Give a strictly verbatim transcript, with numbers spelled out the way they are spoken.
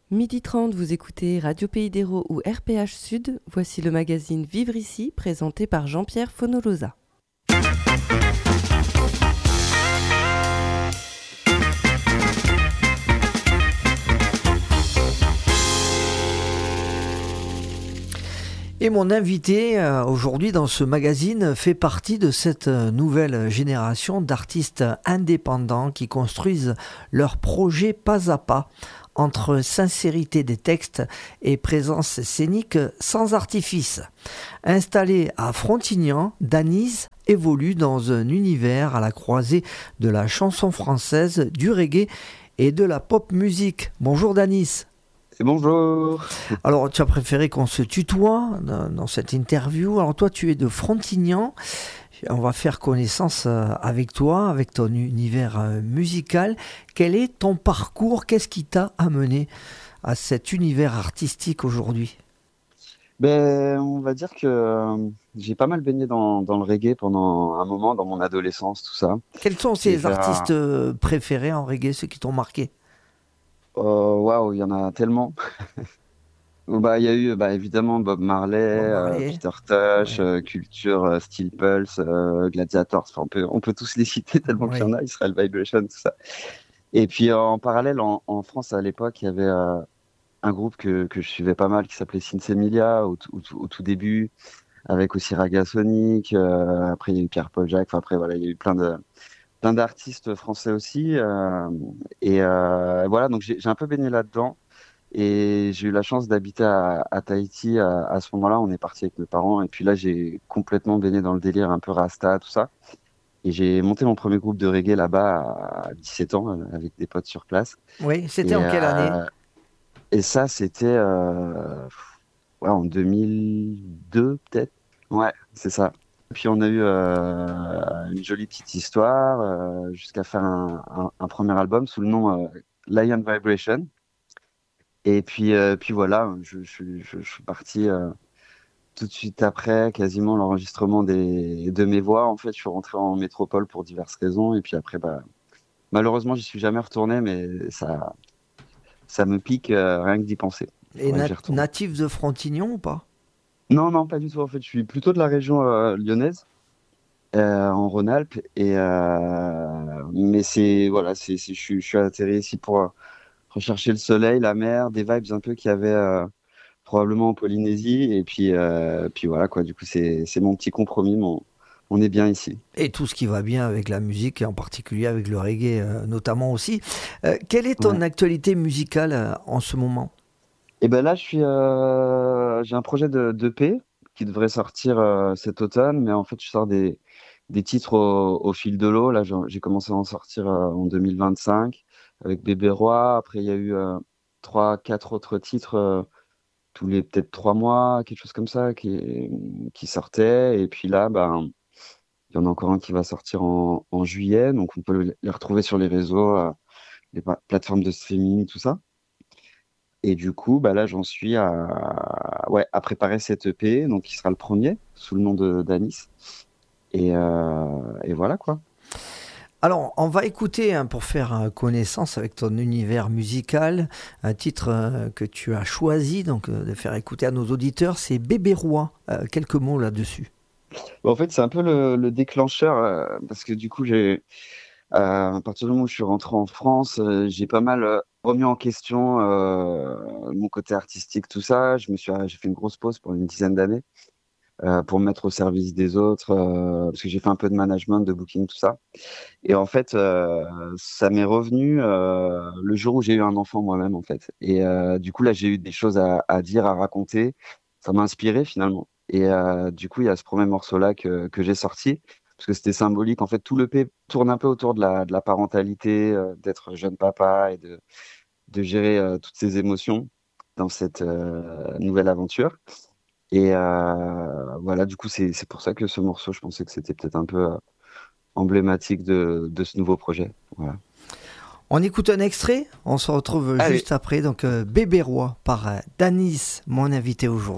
midi trente, vous écoutez Radio Pays d'Hérault ou R P H Sud. Voici le magazine Vivre ici, présenté par Jean-Pierre Fonolosa. Et mon invité euh, aujourd'hui dans ce magazine fait partie de cette euh, nouvelle génération d'artistes indépendants qui construisent leurs projets pas à pas, entre sincérité des textes et présence scénique sans artifice. Installé à Frontignan, Danis évolue dans un univers à la croisée de la chanson française, du reggae et de la pop musique. Bonjour Danis. Bonjour. Alors, tu as préféré qu'on se tutoie dans, dans cette interview. Alors, toi, tu es de Frontignan. On va faire connaissance avec toi, avec ton univers musical. Quel est ton parcours ? Qu'est-ce qui t'a amené à cet univers artistique aujourd'hui ? Ben, on va dire que euh, j'ai pas mal baigné dans, dans le reggae pendant un moment, dans mon adolescence, tout ça. Quels sont ces Et artistes vers... préférés en reggae, ceux qui t'ont marqué ? Oh, waouh, il y en a tellement. Bah, il y a eu bah, évidemment Bob Marley, Bob euh, Marley. Peter Tosh, Ouais. euh, Culture, euh, Steel Pulse, euh, Gladiators. Enfin, on peut, on peut tous les citer tellement qu'il y en Oui. a, Israel Vibration, tout ça. Et puis euh, en parallèle, en, en France à l'époque, il y avait euh, un groupe que, que je suivais pas mal qui s'appelait Sins Emilia au, tout- au, tout au tout début, avec aussi Raga Sonic. Euh, après, il y a eu Pierre-Paul Jacques. Enfin, après, voilà, il y a eu plein de plein d'artistes français aussi. Euh, et euh, voilà, donc j'ai j'ai un peu baigné là-dedans. Et j'ai eu la chance d'habiter à, à Tahiti à, à ce moment-là. On est parti avec mes parents. Et puis là, j'ai complètement baigné dans le délire un peu Rasta, tout ça. Et j'ai monté mon premier groupe de reggae là-bas à dix-sept ans, euh, avec des potes sur place. Oui, c'était Et, en quelle année ? euh, et ça, c'était euh, ouais, en deux mille deux, peut-être. Ouais, c'est ça. Puis on a eu euh, une jolie petite histoire euh, jusqu'à faire un, un- un premier album sous le nom euh, Lion Vibration. Et puis, euh, puis voilà, je, je, je, je suis parti euh, tout de suite après, quasiment l'enregistrement des, de mes voix. En fait, je suis rentré en métropole pour diverses raisons. Et puis après, bah, malheureusement, j'y suis jamais retourné, mais ça, ça me pique euh, rien que d'y penser. Il Et faudrait que nat- j'y retourne. natif de Frontignan ou pas ? Non, non, pas du tout. En fait, je suis plutôt de la région euh, lyonnaise, euh, en Rhône-Alpes. Et euh, mais c'est voilà, c'est, c'est, je, suis- je suis atterri ici pour euh, rechercher le soleil, la mer, des vibes un peu qu'il y avait euh, probablement en Polynésie. Et puis, euh, puis voilà quoi. Du coup, c'est, c'est mon petit compromis. Mon, on est bien ici. Et tout ce qui va bien avec la musique, et en particulier avec le reggae euh, notamment aussi. Euh, quelle est ton Ouais. actualité musicale euh, en ce moment ? Et ben là, je suis, euh, j'ai un projet de d'E P qui devrait sortir euh, cet automne, mais en fait, je sors des, des titres au, au fil de l'eau. Là, j'en- j'ai commencé à en sortir euh, en deux mille vingt-cinq avec Bébé Roi. Après, il y a eu euh, trois, quatre autres titres euh, tous les peut-être trois mois, quelque chose comme ça, qui, qui sortaient. Et puis là, ben, il y en a encore un qui va sortir en, en juillet, donc on peut les retrouver sur les réseaux, euh, les pa- plateformes de streaming, tout ça. Et du coup, bah là, j'en suis à, ouais, à préparer cette E P, donc qui sera le premier, sous le nom de d'Anis. Et, euh, et voilà quoi. Alors, on va écouter, hein, pour faire euh, connaissance avec ton univers musical, un titre euh, que tu as choisi donc, euh, de faire écouter à nos auditeurs, c'est Bébé Roi. Euh, quelques mots là-dessus. Bon, en fait, c'est un peu le, le déclencheur, euh, parce que du coup, j'ai, euh, à partir du moment où je suis rentré en France, euh, j'ai pas mal euh, remis en question euh, mon côté artistique, tout ça. Je me suis, j'ai fait une grosse pause pour une dizaine d'années. Euh, pour me mettre au service des autres, euh, parce que j'ai fait un peu de management, de booking, tout ça. Et en fait, euh, ça m'est revenu euh, le jour où j'ai eu un enfant moi-même, en fait. Et euh, du coup, là, j'ai eu des choses à, à dire, à raconter. Ça m'a inspiré finalement. Et euh, du coup, il y a ce premier morceau-là que, que j'ai sorti, parce que c'était symbolique. En fait, tout le P tourne un peu autour de la, de la parentalité, euh, d'être jeune papa et de, de gérer euh, toutes ces émotions dans cette euh, nouvelle aventure. Et euh, voilà, du coup, c'est c'est pour ça que ce morceau, je pensais que c'était peut-être un peu euh, emblématique de, de ce nouveau projet. Voilà. On écoute un extrait, on se retrouve Allez. juste après. Donc, euh, Bébé Roi par euh, Danis, mon invité aujourd'hui.